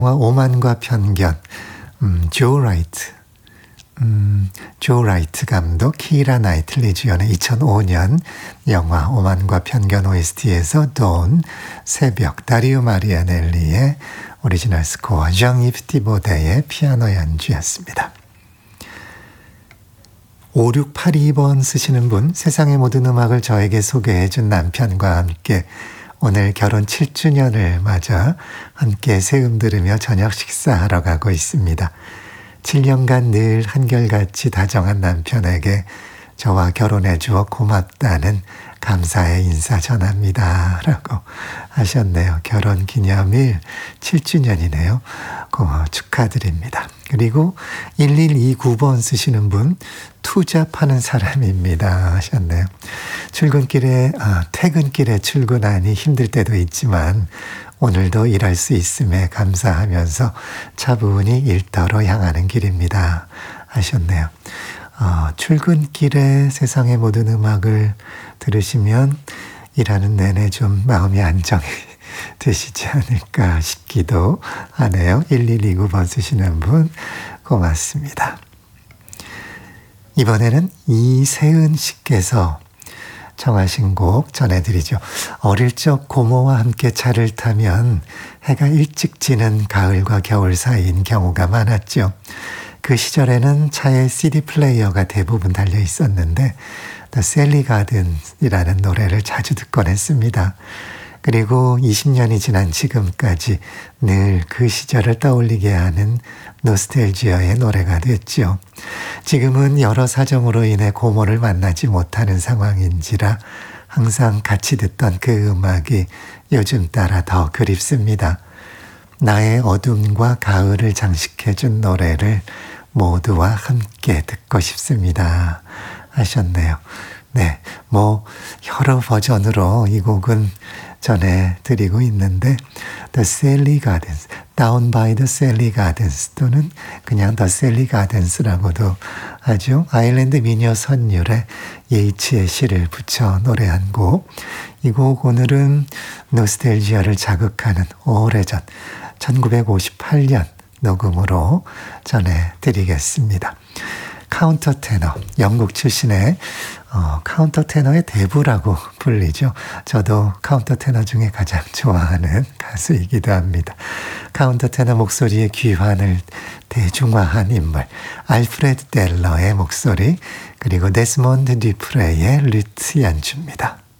영화 오만과 편견, 조 라이트 감독, 키라 나이틀리 주연의 2005년 영화 오만과 편견 OST에서 돈, 새벽, 다리오 마리아넬리의 오리지널 스코어, 젬이프 티보데의 피아노 연주였습니다. 5682번 쓰시는 분, 세상의 모든 음악을 저에게 소개해준 남편과 함께 오늘 결혼 7주년을 맞아 함께 새음 들으며 저녁 식사하러 가고 있습니다. 7년간 늘 한결같이 다정한 남편에게 저와 결혼해 주어 고맙다는 감사의 인사 전합니다. 라고 하셨네요. 결혼 기념일 7주년이네요. 축하드립니다. 그리고 1129번 쓰시는 분, 투자 파는 사람입니다 하셨네요. 퇴근길에 출근하니 힘들 때도 있지만 오늘도 일할 수 있음에 감사하면서 차분히 일터로 향하는 길입니다 하셨네요. 출근길에 세상의 모든 음악을 들으시면 일하는 내내 좀 마음이 안정이 되시지 않을까 싶기도 하네요. 1129번 쓰시는 분 고맙습니다. 이번에는 이세은 씨께서 청하신 곡 전해드리죠. 어릴 적 고모와 함께 차를 타면 해가 일찍 지는 가을과 겨울 사이인 경우가 많았죠. 그 시절에는 차에 CD 플레이어가 대부분 달려 있었는데 The Sally Gardens이라는 노래를 자주 듣곤 했습니다. 그리고 20년이 지난 지금까지 늘 그 시절을 떠올리게 하는 노스텔지어의 노래가 됐죠. 지금은 여러 사정으로 인해 고모를 만나지 못하는 상황인지라 항상 같이 듣던 그 음악이 요즘 따라 더 그립습니다. 나의 어둠과 가을을 장식해준 노래를 모두와 함께 듣고 싶습니다 하셨네요. 네, 여러 버전으로 이 곡은 전해드리고 있는데 The Sally Gardens, Down by the Sally Gardens 또는 그냥 The Sally Gardens라고도 하죠. 아일랜드 미녀 선율에 예이츠의 시를 붙여 노래한 곡. 이 곡 오늘은 노스텔지아를 자극하는 오래전 1958년 녹음으로 전해드리겠습니다. 카운터 테너, 영국 출신의 카운터 테너의 대부라고 불리죠. 저도 카운터 테너 중에 가장 좋아하는 가수이기도 합니다. 카운터 테너 목소리의 귀환을 대중화한 인물, 알프레드 델러의 목소리, 그리고 데스몬드 듀프레의 루트 연주입니다.